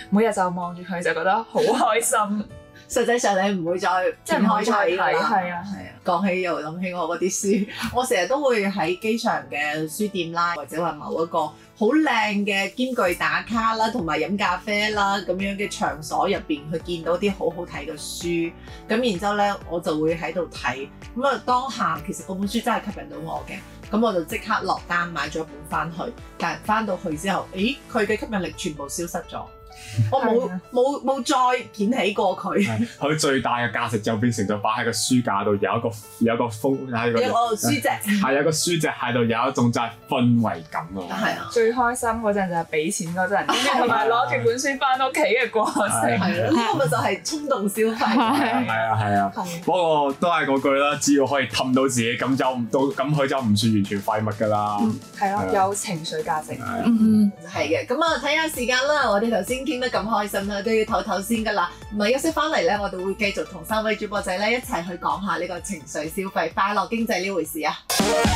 每日就望住佢就覺得好開心。 實際上你唔會再即係唔會再睇， 㗎啦係啊。 講起又諗起我嗰啲書，我成日都會喺機場嘅書店啦，或者話某一個好靚嘅兼具打卡啦，同埋飲咖啡啦咁樣嘅場所入邊，去見到啲好好睇嘅書，咁然之後咧我就會喺度睇，咁啊當下其實嗰本書真係吸引到我嘅，咁我就即刻落單買咗一本翻去，但係翻到去之後，咦佢嘅吸引力全部消失咗。我冇再撿起過佢。 佢最大嘅價值就變成咗擺喺個書架度，有一個封喺個有個書籍， 係有個書籍喺度，有一種就係氛圍感啊！ 係啊， 最開心嗰陣就係俾錢嗰陣，同埋攞住本書翻屋企嘅過程。 係啊，呢個咪就係衝動消費。 係啊，不過都係嗰句啦，只要可以氹到自己，咁佢就唔算完全廢物㗎啦。 係咯，有情緒價值。 係嘅，咁啊睇下時間啦，我哋頭先傾得咁開心啦，都要唞唞先㗎啦。唔係休息翻嚟咧，我哋會繼續同3位主播仔咧一齊去講下呢個情緒消費、快樂經濟呢回事啊！